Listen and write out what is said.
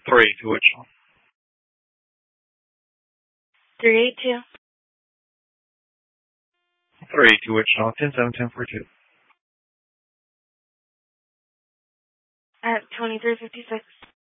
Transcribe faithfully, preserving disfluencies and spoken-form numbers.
three to Wichita. three eight two. three to Wichita. ten seven ten four two. At twenty-three fifty-six.